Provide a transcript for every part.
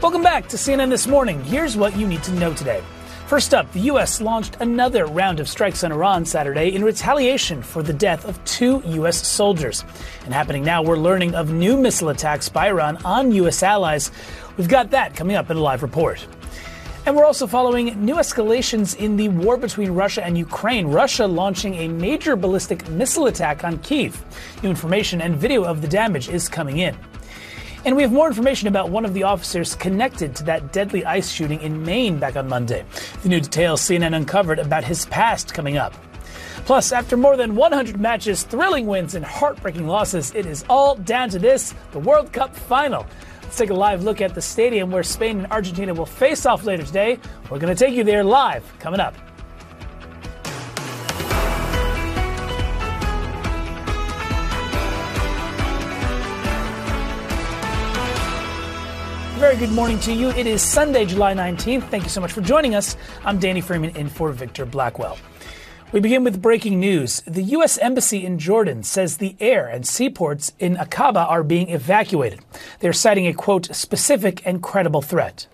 Welcome back to CNN This Morning. Here's what you need to know today. First up, the U.S. launched another round of strikes on Iran Saturday in retaliation for the death of 2 U.S. soldiers. And happening now, we're learning of new missile attacks by Iran on U.S. allies. We've got that coming up in a live report. And we're also following new escalations in the war between Russia and Ukraine. Russia launching a major ballistic missile attack on Kyiv. New information and video of the damage is coming in. And we have more information about one of the officers connected to that deadly ICE shooting in Maine back on Monday. The new details CNN uncovered about his past coming up. Plus, after more than 100 matches, thrilling wins, and heartbreaking losses, it is all down to this, the World Cup final. Let's take a live look at the stadium where Spain and Argentina will face off later today. We're going to take you there live, coming up. Very good morning to you. It is Sunday, July 19th. Thank you so much for joining us. I'm Danny Freeman in for Victor Blackwell. We begin with breaking news. The U.S. Embassy in Jordan says the air and seaports in Aqaba are being evacuated. They're citing a, quote, specific and credible threat.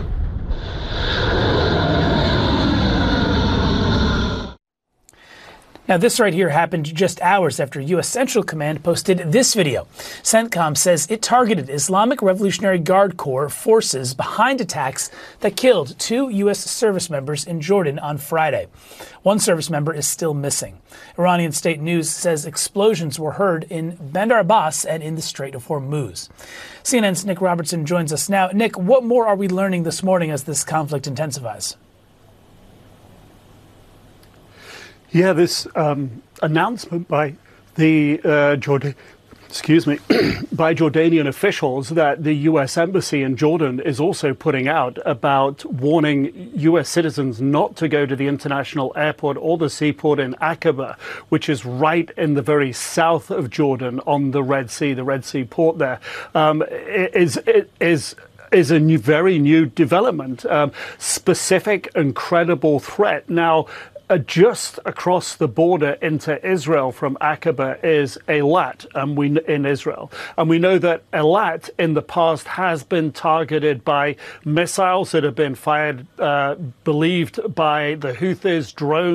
Now, this right here happened just hours after U.S. Central Command posted this video. CENTCOM says it targeted Islamic Revolutionary Guard Corps forces behind attacks that killed 2 U.S. service members in Jordan on Friday. One service member is still missing. Iranian state news says explosions were heard in Bandar Abbas and in the Strait of Hormuz. CNN's Nick Robertson joins us now. Nick, what more are we learning this morning as this conflict intensifies? Yeah, this announcement by the by Jordanian officials that the U.S. Embassy in Jordan is also putting out about warning U.S. citizens not to go to the international airport or the seaport in Aqaba, which is right in the very south of Jordan on the Red Sea port there, is a very new development, specific and credible threat. Now, just across the border into Israel from Aqaba is Eilat, in Israel. And we know that Eilat in the past has been targeted by missiles that have been fired, believed by the Houthis, drones.